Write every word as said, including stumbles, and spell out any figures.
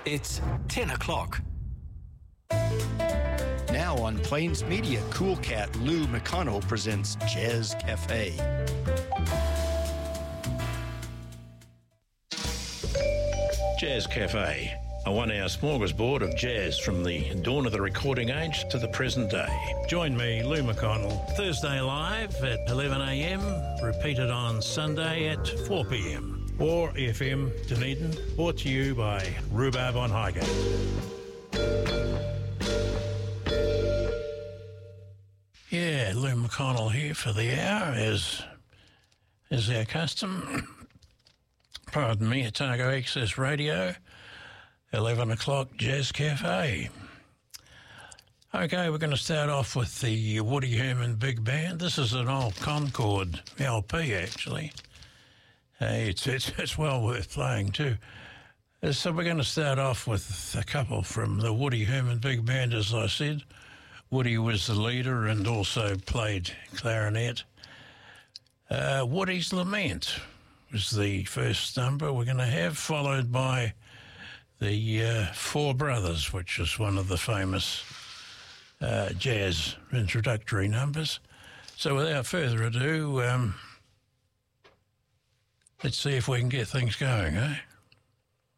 It's ten o'clock. Now on Plains Media, Cool Cat Lou McConnell presents Jazz Cafe. Jazz Cafe, a one-hour smorgasbord of jazz from the dawn of the recording age to the present day. Join me, Lou McConnell, Thursday live at eleven a m, repeated on Sunday at four p m. Or F M Dunedin, brought to you by Rhubarb on Highgate. Yeah, Lou McConnell here for the hour, as is our custom. Pardon me, Otago Access Radio, eleven o'clock Jazz Cafe. Okay, we're going to start off with the Woody Herman Big Band. This is an old Concord L P, actually. Hey, it's, it's, it's well worth playing too. So we're going to start off with a couple from the Woody Herman Big Band, as I said. Woody was the leader and also played clarinet. Uh, Woody's Lament was the first number we're going to have, followed by the uh, Four Brothers, which is one of the famous uh, jazz introductory numbers. So without further ado, um, let's see if we can get things going, eh?